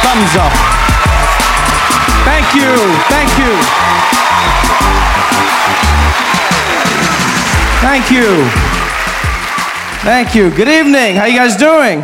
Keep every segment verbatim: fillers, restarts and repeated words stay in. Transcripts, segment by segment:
thumbs up. Thank you, thank you. Thank you. Thank you. Good evening. How you guys doing?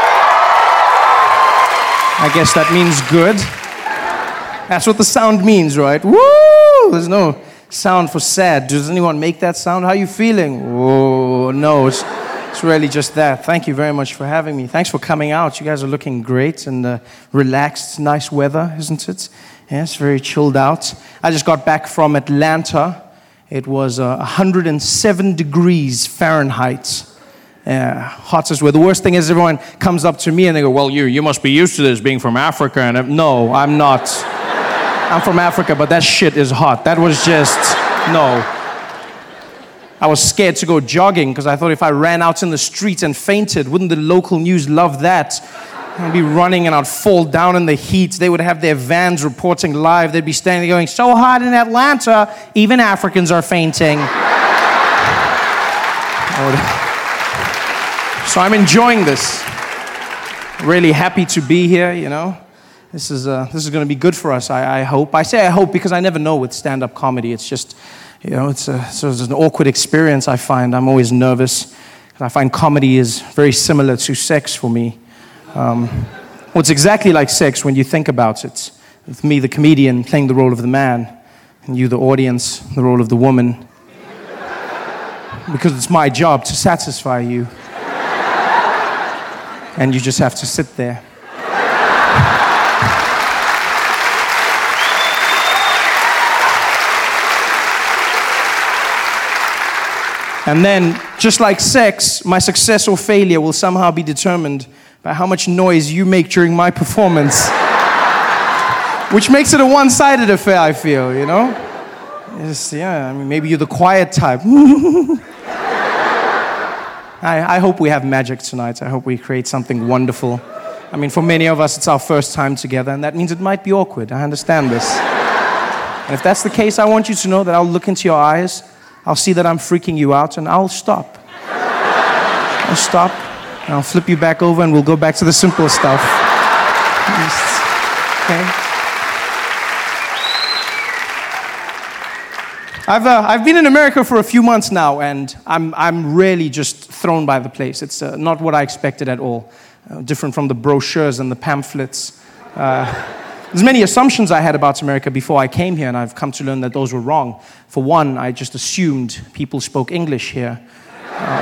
I guess that means good. That's what the sound means, right? Woo! There's no sound for sad. Does anyone make that sound? How are you feeling? Oh, no. It's, it's really just that. Thank you very much for having me. Thanks for coming out. You guys are looking great and uh, relaxed. Nice weather, isn't it? Yes, very chilled out. I just got back from Atlanta. It was uh, one hundred seven degrees Fahrenheit. Yeah, hot as well. The worst thing is everyone comes up to me and they go, well, you you must be used to this being from Africa. And I'm, no, I'm not. I'm from Africa, but that shit is hot. That was just, no. I was scared to go jogging because I thought if I ran out in the street and fainted, wouldn't the local news love that? I'd be running and I'd fall down in the heat. They would have their vans reporting live. They'd be standing there going, so hot in Atlanta, even Africans are fainting. So I'm enjoying this. Really happy to be here, you know. This is uh, this is going to be good for us, I, I hope. I say I hope because I never know with stand-up comedy. It's just, you know, it's, a, so it's an awkward experience, I find. I'm always nervous. I find comedy is very similar to sex for me. Um, well, it's exactly like sex when you think about it. With me, the comedian, playing the role of the man, and you, the audience, the role of the woman. Because it's my job to satisfy you. And you just have to sit there. And then, just like sex, my success or failure will somehow be determined by how much noise you make during my performance. Which makes it a one-sided affair, I feel, you know? It's, yeah, I mean, maybe you're the quiet type. I, I hope we have magic tonight. I hope we create something wonderful. I mean, for many of us, it's our first time together, and that means it might be awkward. I understand this. And if that's the case, I want you to know that I'll look into your eyes, I'll see that I'm freaking you out, and I'll stop. I'll stop, and I'll flip you back over, and we'll go back to the simple stuff. Okay? I've uh, I've been in America for a few months now, and I'm I'm really just thrown by the place. It's uh, not what I expected at all. Uh, different from the brochures and the pamphlets. Uh, There's many assumptions I had about America before I came here, and I've come to learn that those were wrong. For one, I just assumed people spoke English here. Um,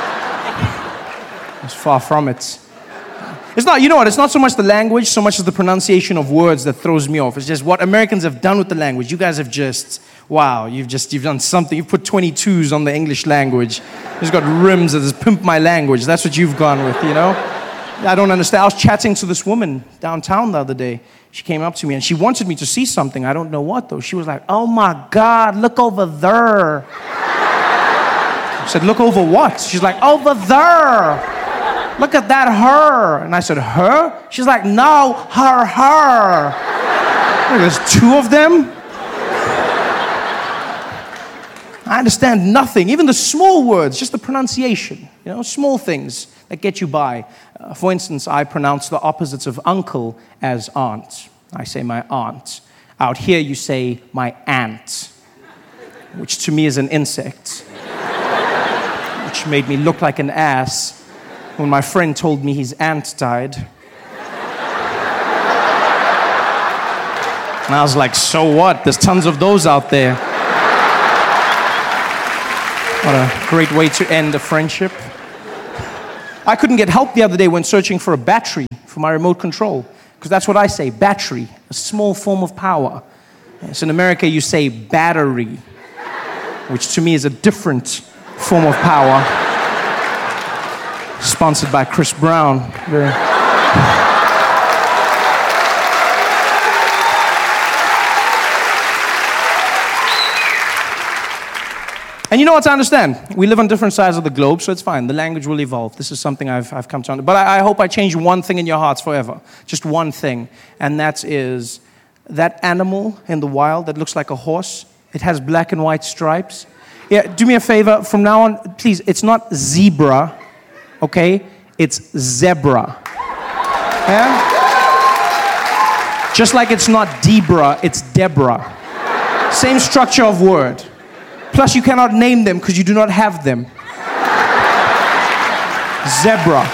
it's far from it. It's not, you know what, it's not so much the language, so much as the pronunciation of words that throws me off. It's just what Americans have done with the language. You guys have just, wow, you've just, you've done something. You've put twenty-twos on the English language. You've got rims that says, pimp my language. That's what you've gone with, you know? I don't understand. I was chatting to this woman downtown the other day. She came up to me and she wanted me to see something. I don't know what though. She was like, oh my God, look over there. I said, look over what? She's like, over there. Look at that her. And I said, her? She's like, no, her, her. Like, there's two of them? I understand nothing. Even the small words, just the pronunciation. You know, small things that get you by. Uh, for instance, I pronounce the opposites of uncle as aunt. I say my aunt. Out here you say my aunt, which to me is an insect, which made me look like an ass when my friend told me his aunt died. And I was like, so what? There's tons of those out there. What a great way to end a friendship. I couldn't get help the other day when searching for a battery for my remote control, because that's what I say, battery, a small form of power. So in America, you say battery, which to me is a different form of power. Sponsored by Chris Brown. Very... And you know what, I understand. We live on different sides of the globe, so it's fine. The language will evolve. This is something I've, I've come to understand. But I, I hope I change one thing in your hearts forever. Just one thing. And that is that animal in the wild that looks like a horse. It has black and white stripes. Yeah, do me a favor. From now on, please, it's not zebra, okay? It's zebra. Yeah? Just like it's not Debra, it's Deborah. Same structure of word. Plus, you cannot name them because you do not have them. Zebra.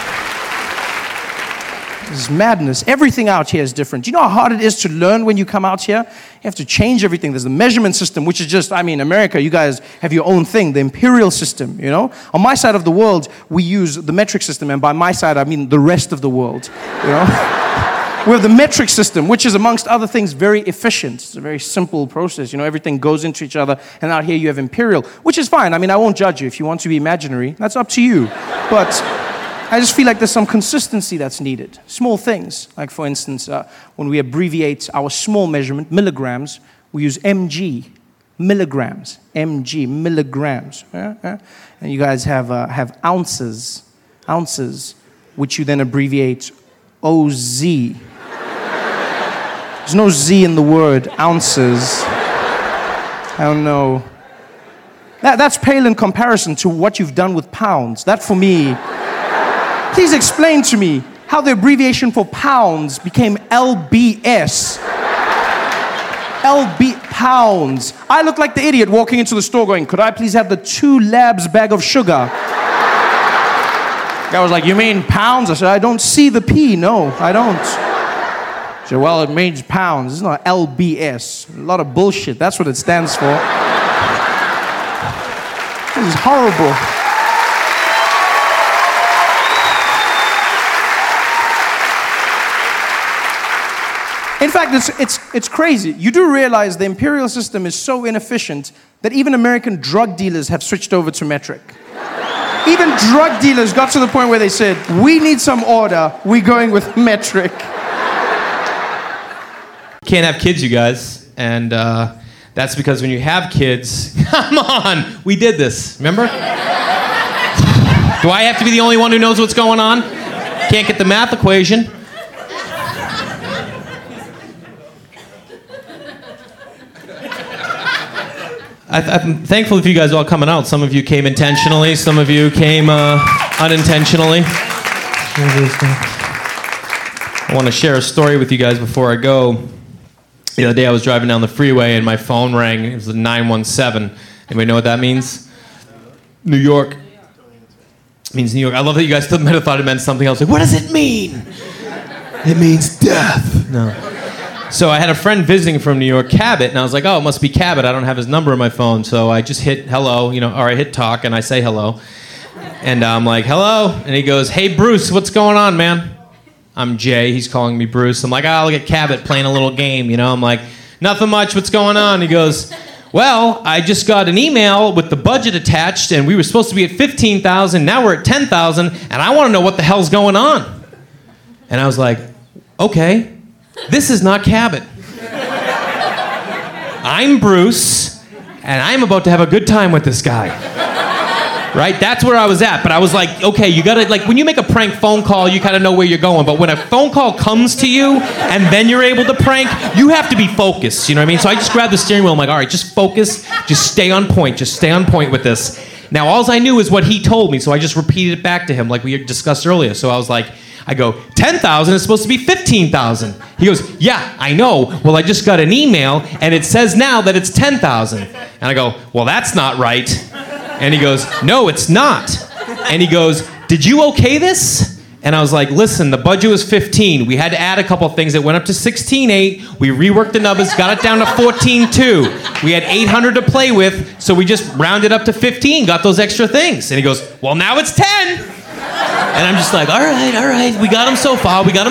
This is madness. Everything out here is different. Do you know how hard it is to learn when you come out here? You have to change everything. There's the measurement system, which is just, I mean, America, you guys have your own thing, the imperial system, you know? On my side of the world, we use the metric system, and by my side, I mean the rest of the world, you know? We have the metric system, which is, amongst other things, very efficient. It's a very simple process. You know, everything goes into each other, and out here you have imperial, which is fine. I mean, I won't judge you. If you want to be imaginary, that's up to you. But I just feel like there's some consistency that's needed. Small things, like for instance, uh, when we abbreviate our small measurement, milligrams, we use M G, milligrams, M G, milligrams. Yeah, yeah. And you guys have uh, have ounces, ounces, which you then abbreviate O Z. There's no Z in the word, ounces. I don't know. That, that's pale in comparison to what you've done with pounds. That for me... Please explain to me how the abbreviation for pounds became L B S. L B, pounds. I look like the idiot walking into the store going, could I please have the two labs bag of sugar? Guy was like, you mean pounds? I said, I don't see the P, no, I don't. He said, well, it means pounds. It's not L B S. A lot of bullshit, that's what it stands for. This is horrible. In fact, it's, it's, it's crazy. You do realize the imperial system is so inefficient that even American drug dealers have switched over to metric. Even drug dealers got to the point where they said, we need some order, we're going with metric. Can't have kids, you guys. And uh, that's because when you have kids, come on, we did this, remember? Do I have to be the only one who knows what's going on? Can't get the math equation. I th- I'm thankful for you guys all coming out. Some of you came intentionally. Some of you came uh, unintentionally. I want to share a story with you guys before I go. The other day I was driving down the freeway and my phone rang. It was a nine one seven. Anybody know what that means? New York. It means New York. I love that you guys still might have thought it meant something else. Like, what does it mean? It means death. No. So I had a friend visiting from New York, Cabot, and I was like, oh, it must be Cabot. I don't have his number on my phone. So I just hit hello, you know, or I hit talk, and I say hello. And I'm like, hello. And he goes, hey, Bruce, what's going on, man? I'm Jay. He's calling me Bruce. I'm like, oh, look at Cabot playing a little game, you know. I'm like, nothing much. What's going on? He goes, well, I just got an email with the budget attached, and we were supposed to be at fifteen thousand. Now we're at ten thousand, and I want to know what the hell's going on. And I was like, okay. This is not Cabot. I'm Bruce, and I'm about to have a good time with this guy. Right? That's where I was at. But I was like, okay, you gotta, like, when you make a prank phone call, you kind of know where you're going. But when a phone call comes to you, and then you're able to prank, you have to be focused. You know what I mean? So I just grabbed the steering wheel. I'm like, all right, just focus. Just stay on point. Just stay on point with this. Now, all I knew is what he told me, so I just repeated it back to him like we discussed earlier. So I was like, I go, ten thousand is supposed to be fifteen thousand. He goes, yeah, I know. Well, I just got an email, and it says now that it's ten thousand. And I go, well, that's not right. And he goes, no, it's not. And he goes, did you okay this? And I was like, listen, the budget was fifteen. We had to add a couple things. It went up to sixteen eight. We reworked the numbers, got it down to fourteen two. We had eight hundred to play with, so we just rounded up to fifteen, got those extra things. And he goes, well, now it's ten. And I'm just like, all right, all right, we got him so far. We got him